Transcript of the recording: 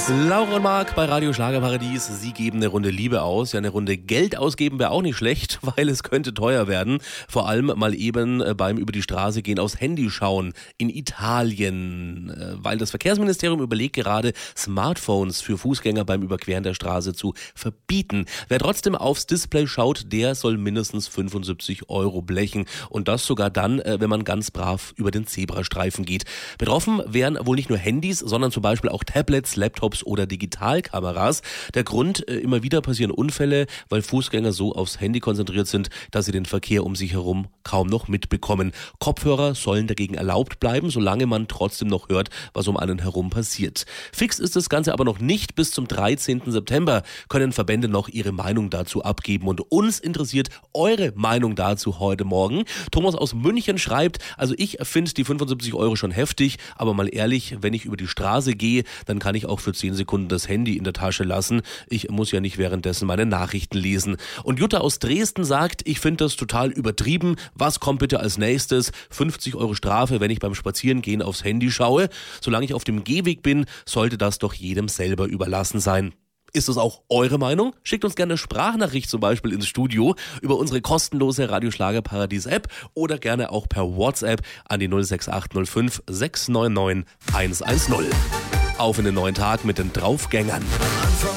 Laura und Marc bei Radio Schlagerparadies. Sie geben eine Runde Liebe aus. Ja, eine Runde Geld ausgeben wäre auch nicht schlecht, weil es könnte teuer werden. Vor allem mal eben beim über die Straße gehen aufs Handy schauen in Italien. Weil das Verkehrsministerium überlegt gerade, Smartphones für Fußgänger beim Überqueren der Straße zu verbieten. Wer trotzdem aufs Display schaut, der soll mindestens 75 € blechen. Und das sogar dann, wenn man ganz brav über den Zebrastreifen geht. Betroffen wären wohl nicht nur Handys, sondern zum Beispiel auch Tablets, Laptops oder Digitalkameras. Der Grund, immer wieder passieren Unfälle, weil Fußgänger so aufs Handy konzentriert sind, dass sie den Verkehr um sich herum kaum noch mitbekommen. Kopfhörer sollen dagegen erlaubt bleiben, solange man trotzdem noch hört, was um einen herum passiert. Fix ist das Ganze aber noch nicht. Bis zum 13. September können Verbände noch ihre Meinung dazu abgeben. Und uns interessiert eure Meinung dazu heute Morgen. Thomas aus München schreibt, also ich finde die 75 € schon heftig, aber mal ehrlich, wenn ich über die Straße gehe, dann kann ich auch für 10 Sekunden das Handy in der Tasche lassen. Ich muss ja nicht währenddessen meine Nachrichten lesen. Und Jutta aus Dresden sagt, ich finde das total übertrieben. Was kommt bitte als nächstes? 50 € Strafe, wenn ich beim Spazierengehen aufs Handy schaue. Solange ich auf dem Gehweg bin, sollte das doch jedem selber überlassen sein. Ist das auch eure Meinung? Schickt uns gerne eine Sprachnachricht zum Beispiel ins Studio über unsere kostenlose Radio Schlagerparadies App oder gerne auch per WhatsApp an die 06805 699 110. Auf in den neuen Tag mit den Draufgängern.